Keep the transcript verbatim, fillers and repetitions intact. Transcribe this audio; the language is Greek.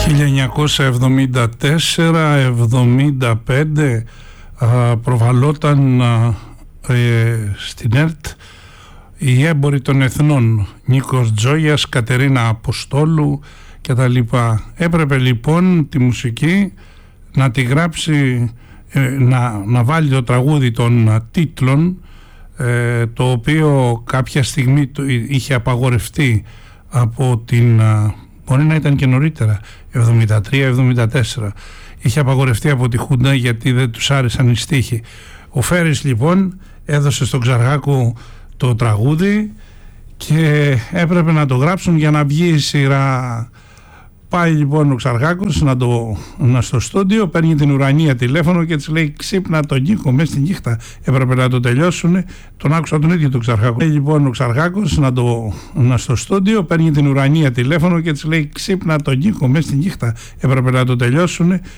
χίλια εννιακόσια εβδομήντα τέσσερα εβδομήντα πέντε προβαλόταν ε, στην ΕΡΤ οι έμποροι των εθνών, Νίκος Τζόγιας, Κατερίνα Αποστόλου και τα λοιπά. Έπρεπε λοιπόν τη μουσική να τη γράψει, ε, να, να βάλει το τραγούδι των τίτλων, ε, το οποίο κάποια στιγμή το, είχε απαγορευτεί από την, μπορεί να ήταν και νωρίτερα, εβδομήντα τρία εβδομήντα τέσσερα, είχε απαγορευτεί από τη Χούντα γιατί δεν τους άρεσαν οι στίχοι. Ο Φέρης λοιπόν έδωσε στον Ξαργάκο το τραγούδι και έπρεπε να το γράψουν για να βγει η σειρά. Πάει λοιπόν ο Ξαργάκος να το, να στο στούντιο, παίρνει την Ουρανία τηλέφωνο και της λέει ξύπνα τον Νίκο μέσα στη νύχτα. Έπρεπε να το τελειώσουν, τον άκουσα τον ίδιο τον Ξαργάκο. Πάει λοιπόν ο Ξαργάκος να, το, να στο στούντιο, παίρνει την Ουρανία τηλέφωνο και της λέει ξύπνα τον Νίκο μέσα στη νύχτα. Έπρεπε να το τελειώσουν,